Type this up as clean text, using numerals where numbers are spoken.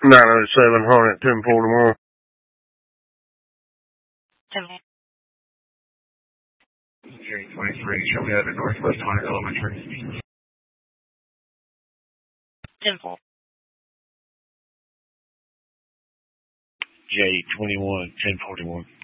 907 Hornet 1041. J23, show me at the Northwest 100 Elementary. 10-4. J21 1041.